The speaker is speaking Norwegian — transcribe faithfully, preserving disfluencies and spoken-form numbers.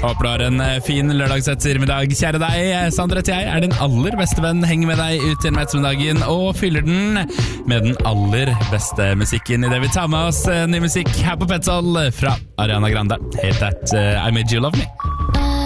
Håper du har en fin lørdagsettermiddag. Kjære deg, Sander heter jeg, er din aller beste venn. Henger med deg ut gjennom ettermiddagen og fyller den med den aller beste musikken i det vi tar med oss ny musikk her på Petzl fra Ariana Grande. Hate that uh, I Made You Love Me.